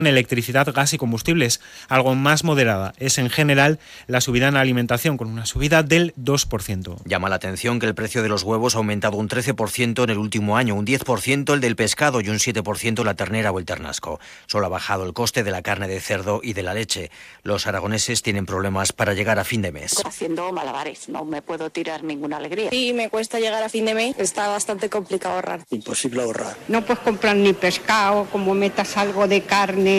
electricidad, gas y combustibles. Algo más moderada es en general la subida en la alimentación, con una subida del 2%. Llama la atención que el precio de los huevos ha aumentado un 13% en el último año, un 10% el del pescado y un 7% la ternera o el ternasco. Solo ha bajado el coste de la carne de cerdo y de la leche. Los aragoneses tienen problemas para llegar a fin de mes. Haciendo malabares, no me puedo tirar ninguna alegría. Sí, me cuesta llegar a fin de mes, está bastante complicado ahorrar. Imposible ahorrar. No puedes comprar ni pescado, como metas algo de carne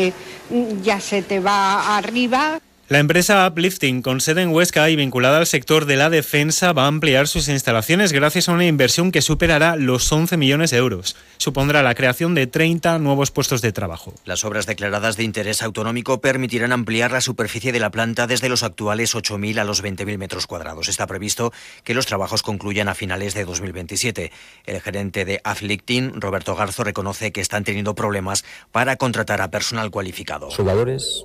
ya se te va arriba. La empresa Uplifting, con sede en Huesca y vinculada al sector de la defensa, va a ampliar sus instalaciones gracias a una inversión que superará los 11 millones de euros. Supondrá la creación de 30 nuevos puestos de trabajo. Las obras declaradas de interés autonómico permitirán ampliar la superficie de la planta desde los actuales 8.000 a los 20.000 metros cuadrados. Está previsto que los trabajos concluyan a finales de 2027. El gerente de Uplifting, Roberto Garzo, reconoce que están teniendo problemas para contratar a personal cualificado. Soldadores,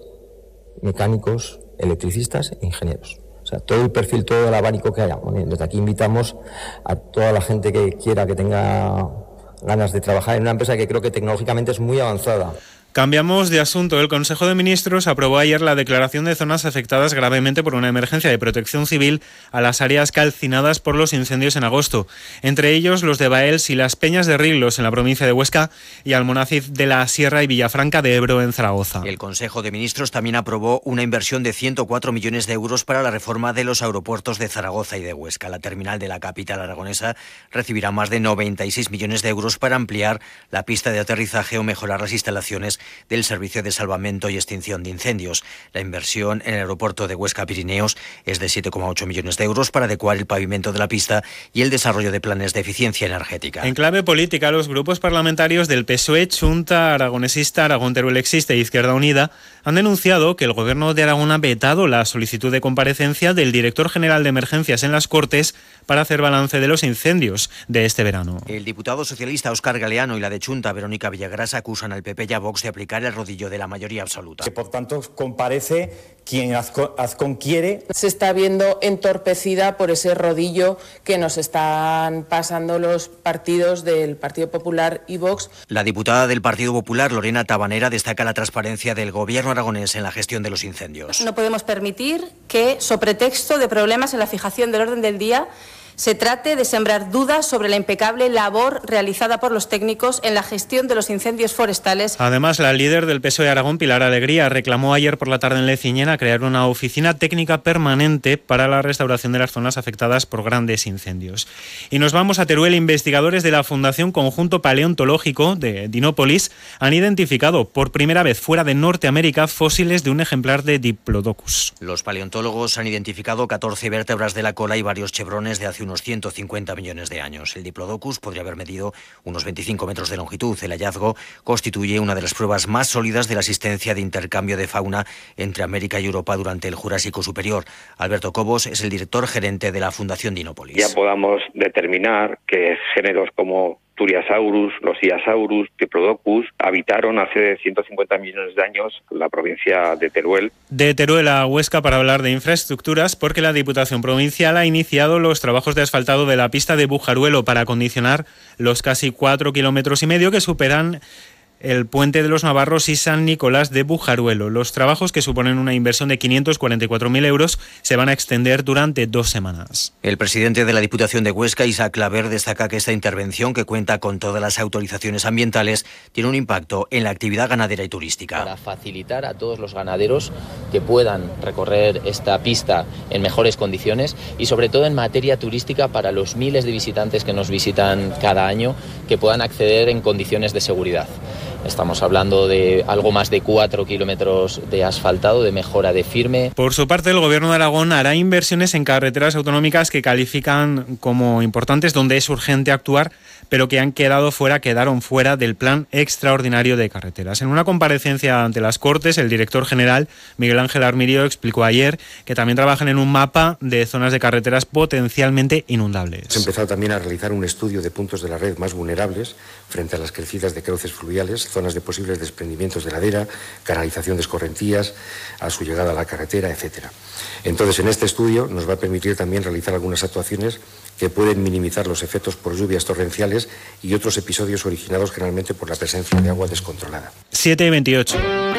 mecánicos, electricistas e ingenieros. O sea, todo el perfil, todo el abanico que haya. Bueno, desde aquí invitamos a toda la gente que quiera, que tenga ganas de trabajar en una empresa que creo que tecnológicamente es muy avanzada. Cambiamos de asunto. El Consejo de Ministros aprobó ayer la declaración de zonas afectadas gravemente por una emergencia de protección civil a las áreas calcinadas por los incendios en agosto. Entre ellos los de Baels y las Peñas de Riglos en la provincia de Huesca y Almonacid de la Sierra y Villafranca de Ebro en Zaragoza. El Consejo de Ministros también aprobó una inversión de 104 millones de euros para la reforma de los aeropuertos de Zaragoza y de Huesca. La terminal de la capital aragonesa recibirá más de 96 millones de euros para ampliar la pista de aterrizaje o mejorar las instalaciones del Servicio de Salvamento y Extinción de Incendios. La inversión en el aeropuerto de Huesca-Pirineos es de 7,8 millones de euros para adecuar el pavimento de la pista y el desarrollo de planes de eficiencia energética. En clave política, los grupos parlamentarios del PSOE, Chunta Aragonesista, Aragón Teruel Existe e Izquierda Unida han denunciado que el Gobierno de Aragón ha vetado la solicitud de comparecencia del director general de Emergencias en las Cortes para hacer balance de los incendios de este verano. El diputado socialista Óscar Galeano y la de Chunta Verónica Villagrás acusan al PP y a Vox de aplicar el rodillo de la mayoría absoluta. Que por tanto comparece quien Azcón quiere. Se está viendo entorpecida por ese rodillo que nos están pasando los partidos del Partido Popular y Vox. La diputada del Partido Popular, Lorena Tabanera, destaca la transparencia del Gobierno aragonés en la gestión de los incendios. No podemos permitir que, sobre pretexto de problemas en la fijación del orden del día, se trate de sembrar dudas sobre la impecable labor realizada por los técnicos en la gestión de los incendios forestales. Además, la líder del PSOE Aragón, Pilar Alegría, reclamó ayer por la tarde en Leciñena crear una oficina técnica permanente para la restauración de las zonas afectadas por grandes incendios. Y nos vamos a Teruel. Investigadores de la Fundación Conjunto Paleontológico de Dinópolis han identificado por primera vez fuera de Norteamérica fósiles de un ejemplar de Diplodocus. Los paleontólogos han identificado 14 vértebras de la cola y varios chevrones de hace unos 150 millones de años. El Diplodocus podría haber medido unos 25 metros de longitud. El hallazgo constituye una de las pruebas más sólidas de la existencia de intercambio de fauna entre América y Europa durante el Jurásico Superior. Alberto Cobos es el director gerente de la Fundación Dinópolis. Ya podamos determinar que géneros como Turiasaurus, los Iasaurus, Diplodocus habitaron hace 150 millones de años la provincia de Teruel. De Teruel a Huesca para hablar de infraestructuras, porque la Diputación Provincial ha iniciado los trabajos de asfaltado de la pista de Bujaruelo para acondicionar los casi 4,5 kilómetros que superan el Puente de los Navarros y San Nicolás de Bujaruelo. Los trabajos, que suponen una inversión de 544.000 euros, se van a extender durante 2 semanas. El presidente de la Diputación de Huesca, Isaac Claver, destaca que esta intervención, que cuenta con todas las autorizaciones ambientales, tiene un impacto en la actividad ganadera y turística. Para facilitar a todos los ganaderos que puedan recorrer esta pista en mejores condiciones y sobre todo en materia turística para los miles de visitantes que nos visitan cada año, que puedan acceder en condiciones de seguridad. Estamos hablando de algo más de 4 kilómetros de asfaltado, de mejora de firme. Por su parte, el Gobierno de Aragón hará inversiones en carreteras autonómicas que califican como importantes, donde es urgente actuar, pero que quedaron fuera del Plan Extraordinario de Carreteras. En una comparecencia ante las Cortes, el director general, Miguel Ángel Armirio, explicó ayer que también trabajan en un mapa de zonas de carreteras potencialmente inundables. Se ha empezado también a realizar un estudio de puntos de la red más vulnerables frente a las crecidas de cauces fluviales, zonas de posibles desprendimientos de ladera, canalización de escorrentías, a su llegada a la carretera, etc. Entonces, en este estudio nos va a permitir también realizar algunas actuaciones que pueden minimizar los efectos por lluvias torrenciales y otros episodios originados generalmente por la presencia de agua descontrolada. 7:28.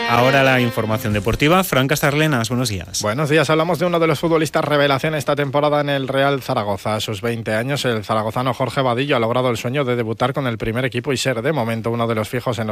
Ahora la información deportiva. Fran Castarlenas, buenos días. Buenos días. Hablamos de uno de los futbolistas revelación esta temporada en el Real Zaragoza. A sus 20 años, el zaragozano Jorge Vadillo ha logrado el sueño de debutar con el primer equipo y ser, de momento, uno de los fijos en